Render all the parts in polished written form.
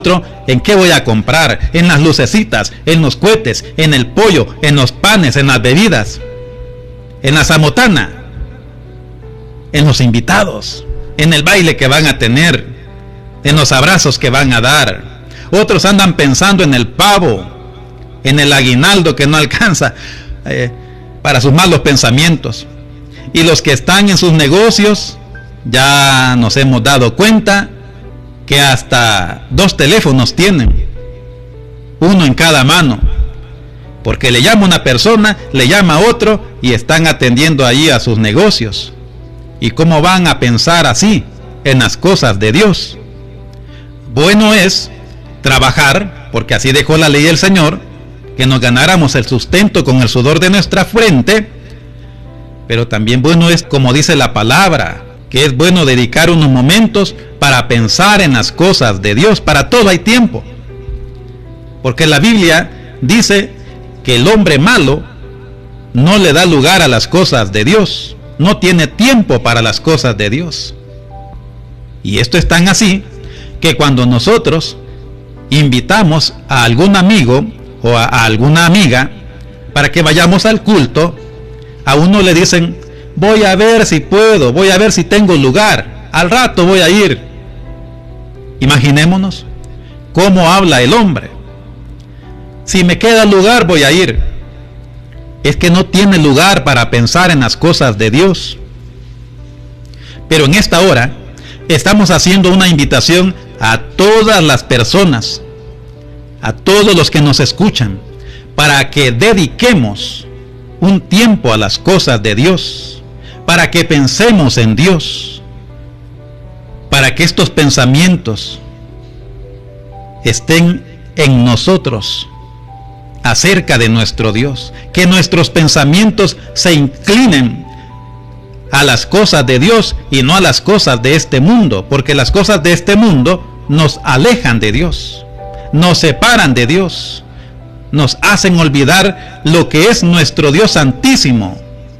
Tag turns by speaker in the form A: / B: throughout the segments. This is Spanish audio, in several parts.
A: ¿En qué voy a comprar? En las lucecitas, en los cohetes, en el pollo, en los panes, en las bebidas, en la zamotana, en los invitados, en el baile que van a tener, en los abrazos que van a dar. Otros andan pensando en el pavo, en el aguinaldo que no alcanza para sus malos pensamientos. Y los que están en sus negocios, ya nos hemos dado cuenta que hasta 2 teléfonos tienen, uno en cada mano, porque le llama una persona, le llama a otro y están atendiendo allí a sus negocios. ¿Y cómo van a pensar así en las cosas de Dios? Bueno es trabajar, porque así dejó la ley del Señor, que nos ganáramos el sustento con el sudor de nuestra frente, pero también bueno es, como dice la palabra, que es bueno dedicar unos momentos para pensar en las cosas de Dios. Para todo hay tiempo, porque la Biblia dice que el hombre malo no le da lugar a las cosas de Dios, no tiene tiempo para las cosas de Dios. Y esto es tan así que cuando nosotros invitamos a algún amigo o a alguna amiga para que vayamos al culto, a uno le dicen: voy a ver si puedo, voy a ver si tengo lugar, al rato voy a ir. Imaginémonos cómo habla el hombre: si me queda lugar voy a ir. Es que no tiene lugar para pensar en las cosas de Dios. Pero en esta hora estamos haciendo una invitación a todas las personas, a todos los que nos escuchan, para que dediquemos un tiempo a las cosas de Dios, para que pensemos en Dios, para que estos pensamientos estén en nosotros acerca de nuestro Dios, que nuestros pensamientos se inclinen a las cosas de Dios y no a las cosas de este mundo, porque las cosas de este mundo nos alejan de Dios, nos separan de Dios, nos hacen olvidar lo que es nuestro Dios santísimo,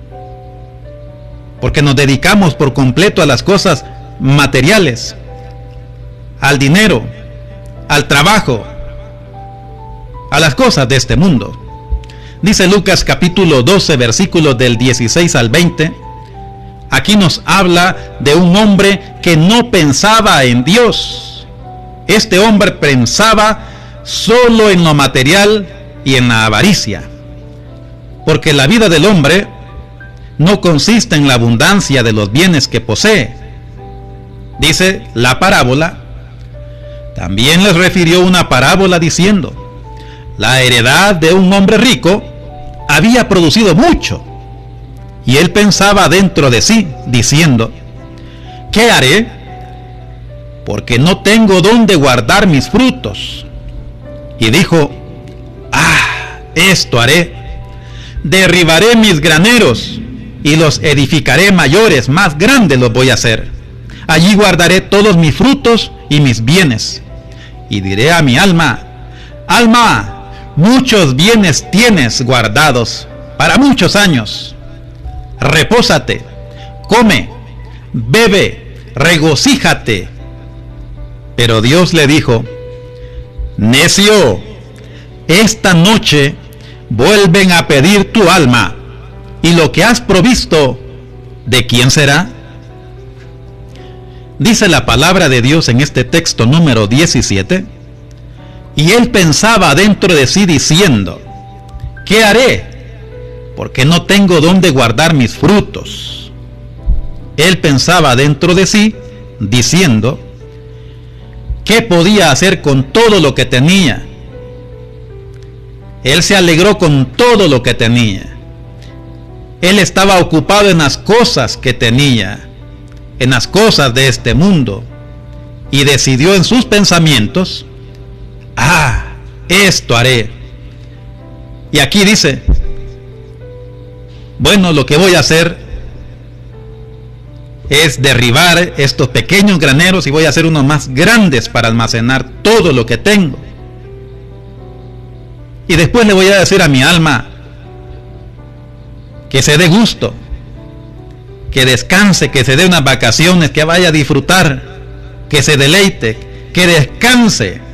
A: porque nos dedicamos por completo a las cosas materiales, al dinero, al trabajo, a las cosas de este mundo. Dice Lucas capítulo 12, versículos del 16 al 20. Aquí nos habla de un hombre que no pensaba en Dios. Este hombre pensaba solo en lo material y en la avaricia, porque la vida del hombre no consiste en la abundancia de los bienes que posee. Dice la parábola. También les refirió una parábola diciendo: la heredad de un hombre rico había producido mucho, y él pensaba dentro de sí, diciendo: ¿qué haré? Porque no tengo dónde guardar mis frutos. Y dijo: esto haré: derribaré mis graneros y los edificaré mayores, más grandes los voy a hacer. Allí guardaré todos mis frutos y mis bienes. Y diré a mi alma: alma, muchos bienes tienes guardados para muchos años. Repósate, come, bebe, regocíjate. Pero Dios le dijo: necio, esta noche vuelven a pedir tu alma, y lo que has provisto, ¿de quién será? Dice la palabra de Dios en este texto número 17: y él pensaba dentro de sí diciendo: ¿qué haré? Porque no tengo dónde guardar mis frutos. Él pensaba dentro de sí diciendo: ¿qué podía hacer con todo lo que tenía? Él se alegró con todo lo que tenía. Él estaba ocupado en las cosas que tenía, en las cosas de este mundo, y decidió en sus pensamientos: esto haré. Y aquí dice: bueno, lo que voy a hacer es derribar estos pequeños graneros y voy a hacer unos más grandes para almacenar todo lo que tengo. Y después le voy a decir a mi alma que se dé gusto, que descanse, que se dé unas vacaciones, que vaya a disfrutar, que se deleite, que descanse,